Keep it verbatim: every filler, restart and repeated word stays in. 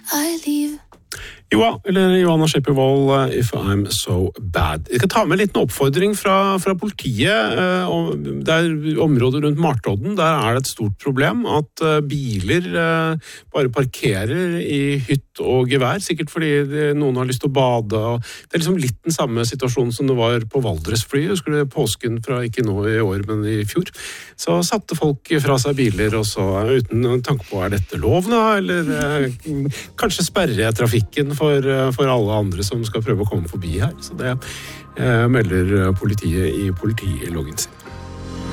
I leave. Joa, eller Johanna Skjeppevold, If I'm So Bad. Jeg skal ta med en liten oppfordring fra, fra politiet. Det er området rundt Martodden, der er det et stort problem at biler bare parkerer i hytt og gevær, sikkert fordi noen har lyst til å bade. Det er liksom litt den samme situasjonen som det var på Valdresflyet, husker du påsken fra ikke nå i år, men i fjor. Så satte folk fra seg biler, og så uten tanke på, er dette lov da? Eller kanskje sperre trafikken for, for alle andre som skal prøve å komme forbi her. Så det eh, melder politiet i politiloggen sin.